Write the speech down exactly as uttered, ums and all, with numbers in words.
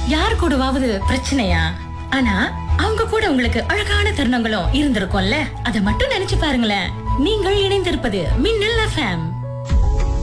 யார் கூடவாவது பிரச்சனையா? ஆனா அவங்க கூட உங்களுக்கு அழகான தருணங்களும் இருந்திருக்கும்ல. அத மட்டும் நினைச்சு பாருங்களேன். நீங்கள் இணைந்திருப்பது மின்னல் எஃப்எம்.